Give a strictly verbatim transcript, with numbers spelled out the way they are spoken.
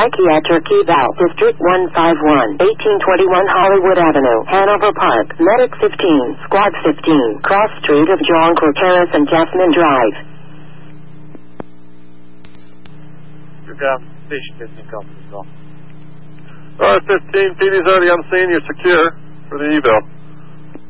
Psychiatric Eval, District one five one, eighteen twenty-one Hollywood Avenue, Hanover Park, Medic fifteen, Squad fifteen, Cross Street of John Corteris and Jasmine Drive. Your ground station fifteen company call. Alright, fifteen, P D's already on scene, you're secure for the eval.